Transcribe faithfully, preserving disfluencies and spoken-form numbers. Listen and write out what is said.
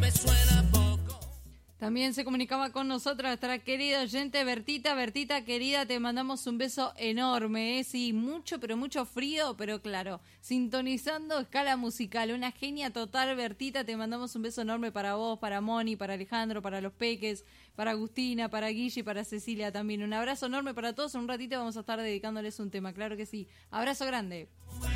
También se comunicaba con nosotros nuestra querida oyente Bertita. Bertita, querida, te mandamos un beso enorme, ¿eh? Sí, mucho, pero mucho frío, pero claro, sintonizando escala musical. Una genia total, Bertita, te mandamos un beso enorme para vos, para Moni, para Alejandro, para los peques, para Agustina, para Guille y para Cecilia también. Un abrazo enorme para todos. En un ratito vamos a estar dedicándoles un tema, claro que sí. Abrazo grande.